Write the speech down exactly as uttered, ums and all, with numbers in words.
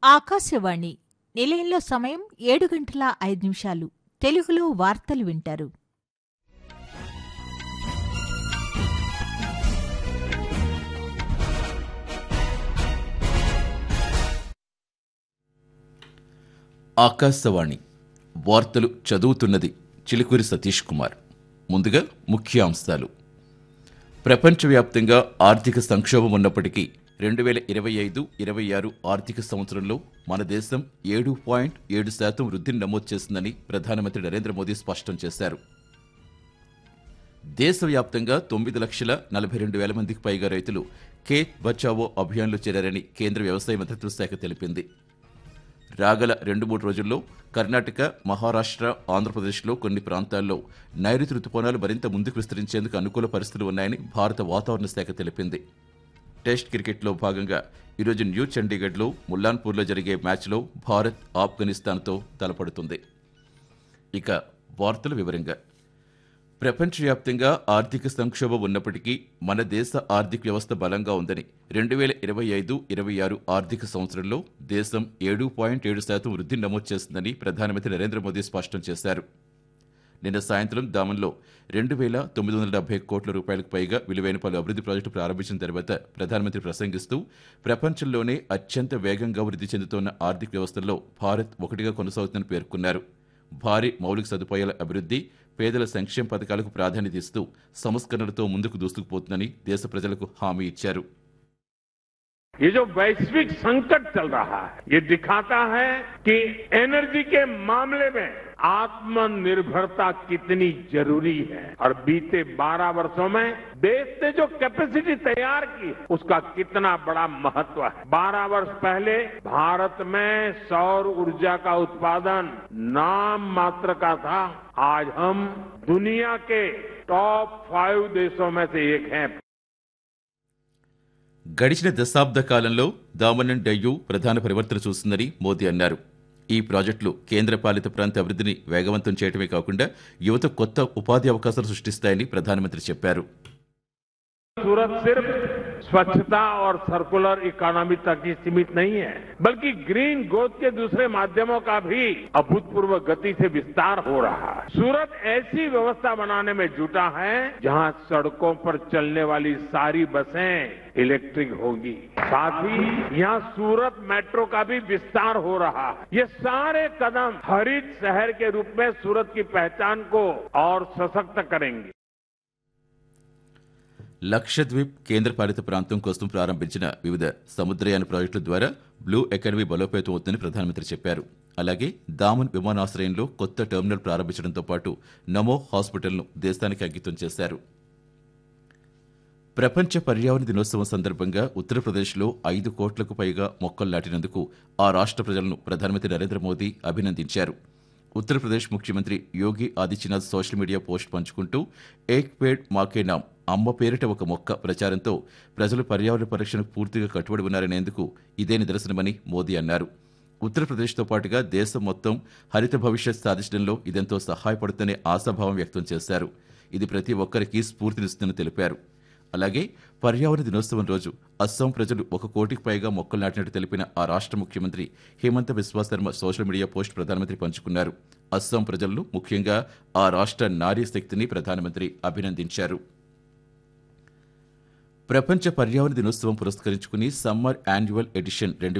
ఆకాశవాణి నిలయంలో సమయం ఏడు గంటల ఐదు నిమిషాలు. తెలుగులో వార్తలు వింటారు. ఆకాశవాణి వార్తలు చదువుతున్నది చిలుకూరి సతీష్ కుమార్. ముందుగా ముఖ్యాంశాలు. ప్రపంచవ్యాప్తంగా ఆర్థిక సంక్షోభం ఉన్నప్పటికీ రెండు వేల ఇరవై ఐదు ఇరవై ఆరు ఆర్థిక సంవత్సరంలో మన దేశం ఏడు పాయింట్ ఏడు శాతం వృద్ధిని నమోదు చేసిందని ప్రధానమంత్రి నరేంద్ర మోదీ స్పష్టం చేశారు. దేశవ్యాప్తంగా తొమ్మిది లక్షల నలభై రెండు వేల మందికి పైగా రైతులు ఖేత్ బచావో అభియాన్లో చేరారని కేంద్ర వ్యవసాయ మంత్రిత్వ శాఖ తెలిపింది. రాగల రెండు మూడు రోజుల్లో కర్ణాటక, మహారాష్ట్ర, ఆంధ్రప్రదేశ్లో కొన్ని ప్రాంతాల్లో నైరుతి రుతుపవనాలు మరింత ముందుకు విస్తరించేందుకు అనుకూల పరిస్థితులు ఉన్నాయని భారత వాతావరణ శాఖ తెలిపింది. టెస్ట్ క్రికెట్లో భాగంగా ఈరోజు న్యూ చండీగఢ్లో ముల్లాన్పూర్లో జరిగే మ్యాచ్లో భారత్ ఆఫ్ఘనిస్తాన్తో తలపడుతుంది. ఇక వార్తల వివరంగా. ప్రపంచవ్యాప్తంగా ఆర్థిక సంక్షోభం ఉన్నప్పటికీ మన దేశ ఆర్థిక వ్యవస్థ బలంగా ఉందని రెండు వేల ఇరవై ఐదు ఇరవై ఆరు ఆర్థిక సంవత్సరంలో దేశం ఏడు పాయింట్ ఏడు శాతం వృద్ధిని నమోదు చేస్తుందని ప్రధానమంత్రి నరేంద్ర మోదీ స్పష్టం చేశారు. నిన్న సాయంత్రం దామన్లో రెండు వేల తొమ్మిది వందల డెబ్బై కోట్ల రూపాయలకు పైగా విలువైన పలు అభివృద్ధి ప్రాజెక్టులు ప్రారంభించిన తర్వాత ప్రధానమంత్రి ప్రసంగిస్తూ ప్రపంచంలోనే అత్యంత వేగంగా వృద్ధి చెందుతున్న ఆర్థిక వ్యవస్థల్లో భారత్ ఒకటిగా కొనసాగుతుందని పేర్కొన్నారు. భారీ మౌలిక సదుపాయాల అభివృద్ధి, పేదల సంక్షేమ పథకాలకు ప్రాధాన్యత ఇస్తూ సంస్కరణలతో ముందుకు దూసుకుపోతుందని దేశ ప్రజలకు హామీ ఇచ్చారు. ये जो वैश्विक संकट चल रहा है, ये दिखाता है कि एनर्जी के मामले में आत्मनिर्भरता कितनी जरूरी है और बीते बारह वर्षों में देश ने जो कैपेसिटी तैयार की उसका कितना बड़ा महत्व है. बारह वर्ष पहले भारत में सौर ऊर्जा का उत्पादन नाम मात्र का था. आज हम दुनिया के टॉप फाइव देशों में से एक हैं. గడిచిన దశాబ్ద కాలంలో దామన్ అండ్ డయ్యూ ప్రధాన పరివర్తన చూస్తుందని మోదీ అన్నారు. ఈ ప్రాజెక్టులు కేంద్రపాలిత ప్రాంత అభివృద్ధిని వేగవంతం చేయడమే కాకుండా యువత కొత్త ఉపాధి అవకాశాలు సృష్టిస్తాయని ప్రధానమంత్రి చెప్పారు. सूरत सिर्फ स्वच्छता और सर्कुलर इकोनॉमी तक ही सीमित नहीं है, बल्कि ग्रीन ग्रोथ के दूसरे माध्यमों का भी अभूतपूर्व गति से विस्तार हो रहा है. सूरत ऐसी व्यवस्था बनाने में जुटा है जहां सड़कों पर चलने वाली सारी बसें इलेक्ट्रिक होगी. साथ ही यहां सूरत मेट्रो का भी विस्तार हो रहा है. ये सारे कदम हरित शहर के रूप में सूरत की पहचान को और सशक्त करेंगे. లక్షద్వీప్ కేంద్రపాలిత ప్రాంతం కోసం ప్రారంభించిన వివిధ సముద్రయాన ప్రాజెక్టుల ద్వారా బ్లూ ఎకానమీ బలోపేతం అవుతుందని ప్రధానమంత్రి చెప్పారు. అలాగే దామన్ విమానాశ్రయంలో కొత్త టెర్మినల్ ప్రారంభించడంతో పాటు నమో హాస్పిటల్ను దేశానికి అంకితం చేశారు. ప్రపంచ పర్యావరణ దినోత్సవం సందర్భంగా ఉత్తరప్రదేశ్లో ఐదు కోట్లకు పైగా మొక్కలు నాటినందుకు ఆ రాష్ట్ర ప్రజలను ప్రధానమంత్రి నరేంద్ర మోదీ అభినందించారు. ఉత్తరప్రదేశ్ ముఖ్యమంత్రి Yogi Adityanath social media post పంచుకుంటూ ఏక్ పేడ్ మాకే నామ్, అమ్మ పేరిట ఒక మొక్క ప్రచారంతో ప్రజలు పర్యావరణ పరిరక్షణకు పూర్తిగా కట్టుబడి ఉన్నారనేందుకు ఇదే నిదర్శనమని మోదీ అన్నారు. ఉత్తరప్రదేశ్తో పాటుగా దేశం మొత్తం హరిత భవిష్యత్ సాధించడంలో ఇదెంతో సహాయపడుతుందనే ఆశాభావం వ్యక్తం చేశారు. ఇది ప్రతి ఒక్కరికి స్ఫూర్తినిస్తుందని తెలిపారు. అలాగే పర్యావరణ దినోత్సవం రోజు అస్సాం ప్రజలు ఒక కోటికి పైగా మొక్కలు నాటినట్టు తెలిపిన ఆ రాష్ట్ర ముఖ్యమంత్రి Himanta Biswa Sharma social media post ప్రధానమంత్రి పంచుకున్నారు. అస్సాం ప్రజలను, ముఖ్యంగా ఆ రాష్ట్ర నారీ శక్తిని ప్రధానమంత్రి అభినందించారు. ప్రపంచ పర్యావరణ దినోత్సవం పురస్కరించుకుని సమ్మర్ యాన్యువల్ ఎడిషన్ రెండు